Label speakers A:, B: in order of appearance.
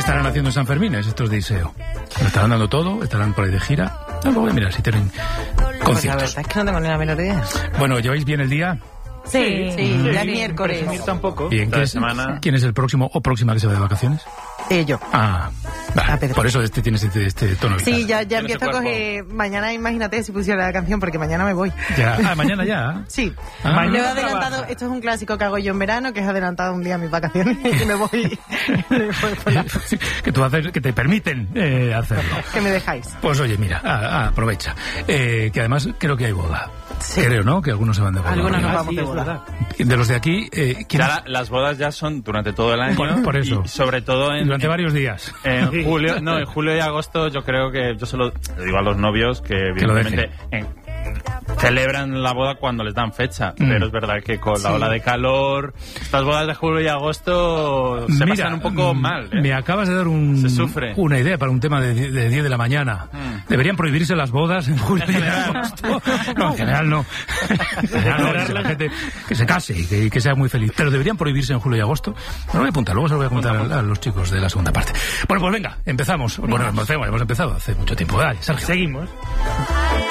A: estarán haciendo en San Fermín estos de Iseo? ¿Lo estarán dando todo? ¿Estarán por ahí de gira? No, voy a mirar si tienen conciertos.
B: Pues la verdad es que no tengo ni la menor idea.
A: Bueno, ¿lleváis bien el día?
B: Sí, ya es miércoles.
C: Tampoco.
A: Bien, ¿quién es el próximo o próxima que se va de vacaciones?
B: Yo.
A: Vale, por eso tienes este tono.
B: Sí, ya empiezo a coger. Mañana, imagínate si pusiera la canción, porque mañana me voy.
A: Ya, mañana ya.
B: Sí.
A: Mañana
B: lo he adelantado. Esto es un clásico que hago yo en verano, que es adelantado un día mis vacaciones y me voy.
A: Que tú haces, que te permiten hacerlo.
B: Que me dejáis.
A: Pues oye, mira, aprovecha. Que además creo que hay boda.
B: Sí.
A: Creo, ¿no? Que algunos se van de boda.
B: Algunos nos vamos de boda.
A: De los de aquí,
C: las bodas ya son durante todo el año.
A: Por eso.
C: Y sobre todo
A: durante varios días.
C: En julio y agosto yo creo que yo se lo digo a los novios que evidentemente celebran la boda cuando les dan fecha, pero es verdad que con la ola de calor, estas bodas de julio y agosto se pasan un poco mal.
A: Me acabas de dar una idea para un tema de 10 de la mañana. Deberían prohibirse las bodas en julio y agosto. No, en general no. En general no, la gente que se case y que sea muy feliz. Pero deberían prohibirse en julio y agosto. No lo voy a apuntar, luego se lo voy a contar a los chicos de la segunda parte. Bueno, pues venga, empezamos. Bueno, hemos empezado hace mucho tiempo. Dale, Sergio.
D: Seguimos.